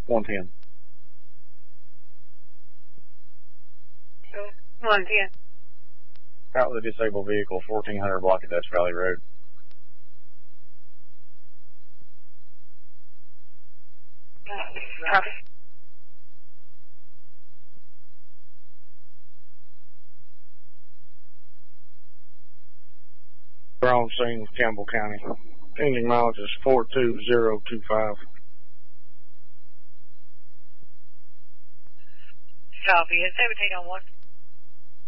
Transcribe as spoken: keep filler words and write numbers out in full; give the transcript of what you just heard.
one ten. one ten. Out with a disabled vehicle, fourteen hundred block of Dutch Valley Road. Copy. We're on scene with Campbell County. Engine mileage is four two zero two five. Copy. It's seventeen on one.